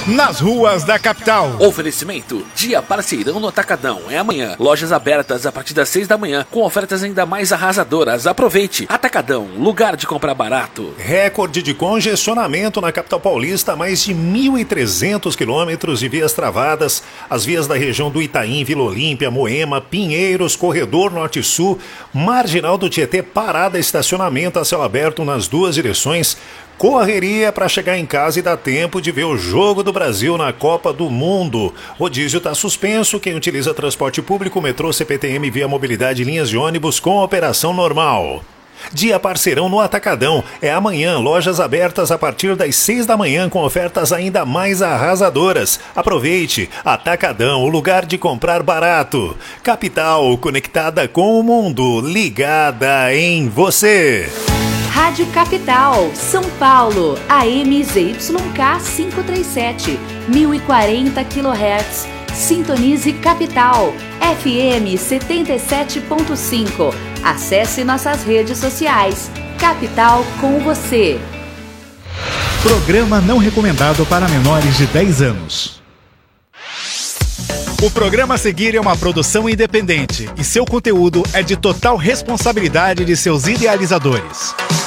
nas ruas da capital. Oferecimento: Dia Parceirão no Atacadão. É amanhã. Lojas abertas a partir das 6 da manhã, com ofertas ainda mais arrasadoras. Aproveite. Atacadão, lugar de comprar barato. Recorde de congestionamento na capital paulista, mais de 1.300 quilômetros de vias travadas. As vias da região do Itaim, Vila Olímpia, Moema, Pinheiros, Corredor Norte-Sul, Marginal do Tietê, parada, estacionamento a céu aberto nas duas direções. Correria para chegar em casa e dar tempo de ver o jogo do Brasil na Copa do Mundo. Rodízio está suspenso. Quem utiliza transporte público, metrô, CPTM, Via Mobilidade, linhas de ônibus com operação normal. Dia Parceirão no Atacadão. É amanhã, lojas abertas a partir das 6 da manhã com ofertas ainda mais arrasadoras. Aproveite. Atacadão, o lugar de comprar barato. Capital, conectada com o mundo, ligada em você. Rádio Capital, São Paulo, AM ZYK 537, 1040 kHz. Sintonize Capital, FM 77.5. Acesse nossas redes sociais. Capital com você. Programa não recomendado para menores de 10 anos. O programa a seguir é uma produção independente e seu conteúdo é de total responsabilidade de seus idealizadores.